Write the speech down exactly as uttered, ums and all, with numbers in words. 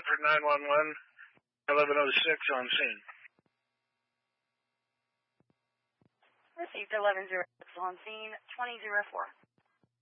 Stratford nine one one, eleven oh six on scene. Received eleven oh six on scene, twenty oh four.